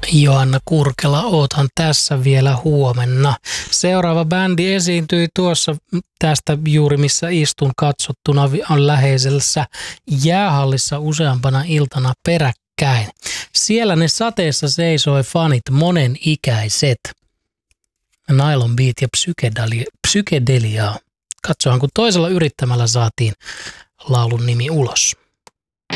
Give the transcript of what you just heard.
Joanna Kurkela, ootan tässä vielä huomenna. Seuraava bändi esiintyi tuossa tästä juuri missä istun katsottuna on läheisessä jäähallissa useampana iltana peräkkäin. Siellä ne sateessa seisoi fanit monenikäiset. Nylon Beat ja psykedeliaa. Katsohan kun toisella yrittämällä saatiin laulun nimi ulos.